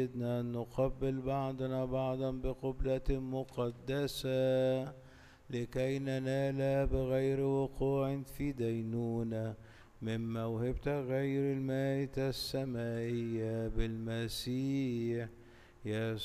زدنا أن نقبل بعضنا بعضا بقبلة مقدسة لكي ننال بغير وقوع في دينونة من موهبة غير المائتة السمائية بالمسيح يسوع